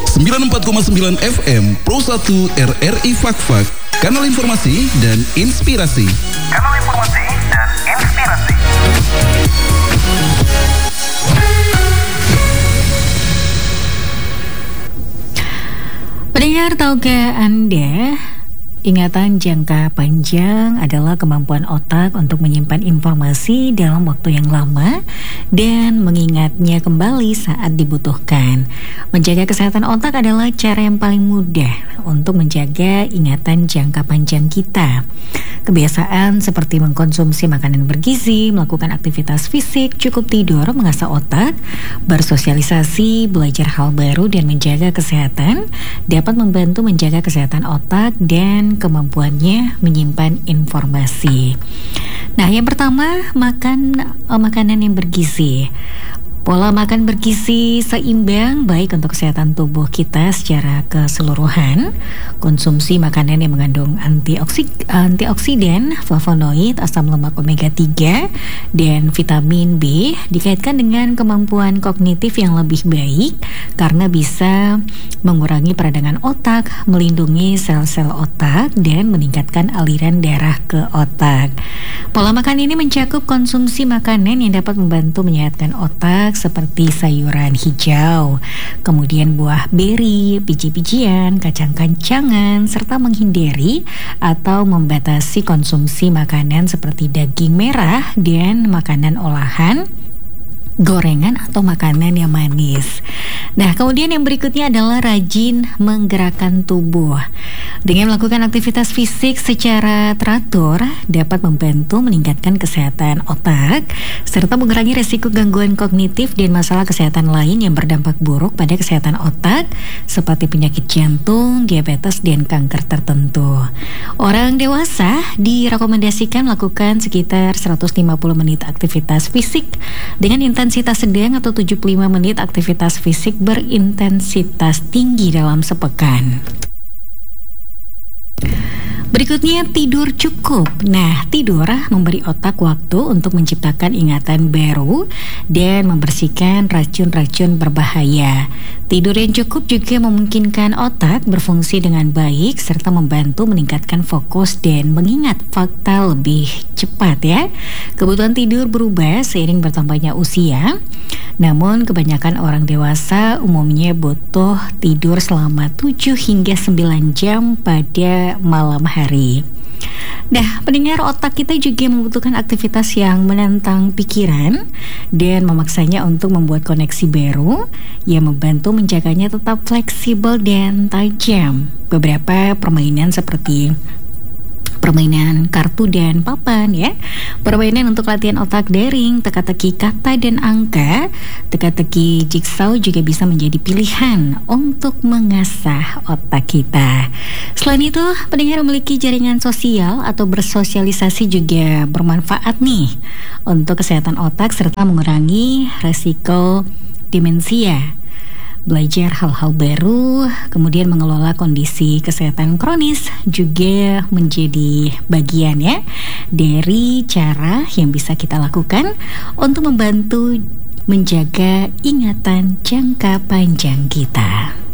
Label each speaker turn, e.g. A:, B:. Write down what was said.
A: 94,9 FM Pro 1 RRI Fakfak, kanal informasi dan inspirasi.
B: Pendengar, tahukah Anda, ingatan jangka panjang adalah kemampuan otak untuk menyimpan informasi dalam waktu yang lama dan mengingatnya kembali saat dibutuhkan. Menjaga kesehatan otak adalah cara yang paling mudah untuk menjaga ingatan jangka panjang kita. Kebiasaan seperti mengkonsumsi makanan bergizi, melakukan aktivitas fisik, cukup tidur, mengasah otak, bersosialisasi, belajar hal baru, dan menjaga kesehatan dapat membantu menjaga kesehatan otak dan kemampuannya menyimpan informasi. Nah, yang pertama, makanan yang bergizi. Pola makan bergizi seimbang baik untuk kesehatan tubuh kita secara keseluruhan. Konsumsi makanan yang mengandung antioksidan, flavonoid, asam lemak omega 3, dan vitamin B dikaitkan dengan kemampuan kognitif yang lebih baik karena bisa mengurangi peradangan otak, melindungi sel-sel otak, dan meningkatkan aliran darah ke otak. Pola makan ini mencakup konsumsi makanan yang dapat membantu menyehatkan otak seperti sayuran hijau, kemudian buah beri, biji-bijian, kacang-kacangan, serta menghindari atau membatasi konsumsi makanan seperti daging merah dan makanan olahan, gorengan atau makanan yang manis. Nah, kemudian yang berikutnya adalah rajin menggerakkan tubuh. Dengan melakukan aktivitas fisik secara teratur dapat membantu meningkatkan kesehatan otak serta mengurangi resiko gangguan kognitif dan masalah kesehatan lain yang berdampak buruk pada kesehatan otak seperti penyakit jantung, diabetes, dan kanker tertentu. Orang dewasa direkomendasikan melakukan sekitar 150 menit aktivitas fisik dengan intensitas sedang atau 75 menit aktivitas fisik berintensitas tinggi dalam sepekan. Berikutnya, tidur cukup. Nah, tidur memberi otak waktu untuk menciptakan ingatan baru dan membersihkan racun-racun berbahaya. Tidur yang cukup juga memungkinkan otak berfungsi dengan baik serta membantu meningkatkan fokus dan mengingat fakta lebih cepat ya. Kebutuhan tidur berubah seiring bertambahnya usia. Namun kebanyakan orang dewasa umumnya butuh tidur selama 7 hingga 9 jam pada malam hari. Nah, pendengar, otak kita juga membutuhkan aktivitas yang menantang pikiran dan memaksanya untuk membuat koneksi baru yang membantu menjaganya tetap fleksibel dan tajam. Beberapa permainan seperti permainan kartu dan papan ya, permainan untuk latihan otak daring, teka-teki kata dan angka, teka-teki jigsaw juga bisa menjadi pilihan untuk mengasah otak kita. Selain itu, pendengar, memiliki jaringan sosial atau bersosialisasi juga bermanfaat nih untuk kesehatan otak serta mengurangi resiko demensia. Belajar hal-hal baru, kemudian mengelola kondisi kesehatan kronis juga menjadi bagian ya dari cara yang bisa kita lakukan untuk membantu menjaga ingatan jangka panjang kita.